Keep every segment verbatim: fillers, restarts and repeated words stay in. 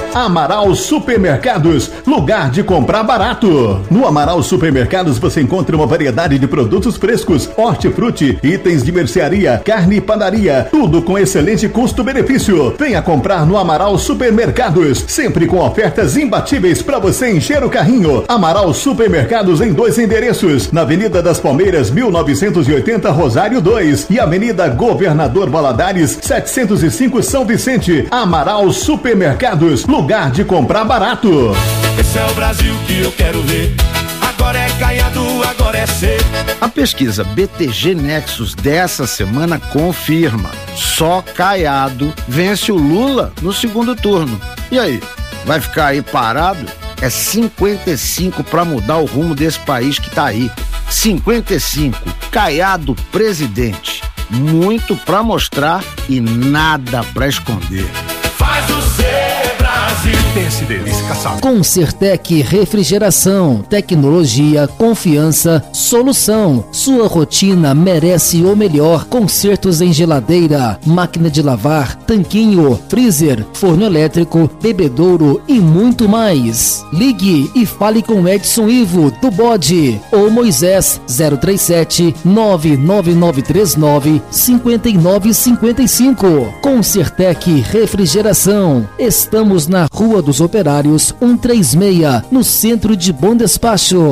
Amaral Supermercados, lugar de comprar barato. No Amaral Supermercados você encontra uma variedade de produtos frescos, hortifruti, itens de mercearia, carne e padaria, tudo com excelente custo-benefício. Venha comprar no Amaral Supermercados, sempre com ofertas imbatíveis para você encher o carrinho. Amaral Supermercados em dois endereços, na Avenida das Palmeiras, mil novecentos e oitenta, Rosário dois, e Avenida Governador Valadares, setecentos e cinco, São Vicente. Amaral Supermercados, lugar de comprar barato. Esse é o Brasil que eu quero ver. Agora é Caiado, agora é C. A pesquisa B T G Nexus dessa semana confirma: só Caiado vence o Lula no segundo turno. E aí, vai ficar aí parado? É cinquenta e cinco para mudar o rumo desse país que tá aí. cinquenta e cinco, Caiado presidente. Muito para mostrar e nada para esconder. Faz o C, Brasil. Pense delícia, caçado. Concertec Refrigeração, tecnologia, confiança, solução. Sua rotina merece o melhor. Consertos em geladeira, máquina de lavar, tanquinho, freezer, forno elétrico, bebedouro e muito mais. Ligue e fale com Edson Ivo do Bode ou Moisés zero três sete, nove nove nove três nove, cinco nove cinco cinco. Concertec Refrigeração. Estamos na Rua dos Operários cento e trinta e seis, no centro de Bom Despacho.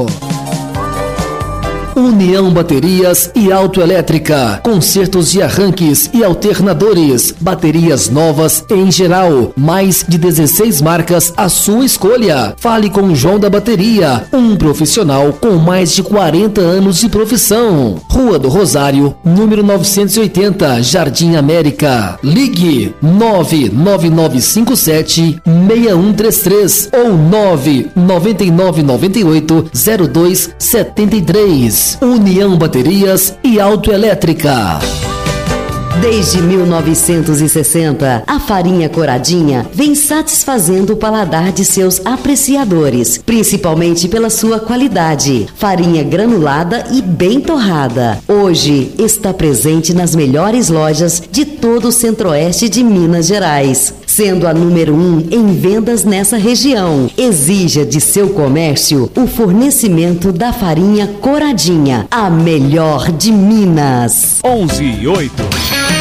União Baterias e Autoelétrica, consertos de arranques e alternadores, baterias novas em geral, mais de dezesseis marcas à sua escolha. Fale com o João da Bateria, um profissional com mais de quarenta anos de profissão. Rua do Rosário, número novecentos e oitenta, Jardim América. Ligue nove nove nove cinco sete, seis um três três ou nove nove nove nove oito, zero dois sete três. União Baterias e Autoelétrica. Desde mil novecentos e sessenta, a farinha Coradinha vem satisfazendo o paladar de seus apreciadores, principalmente pela sua qualidade. Farinha granulada e bem torrada. Hoje está presente nas melhores lojas de todo o centro-oeste de Minas Gerais, sendo a número um em vendas nessa região. Exija de seu comércio o fornecimento da farinha Coradinha, a melhor de Minas. onze e oito.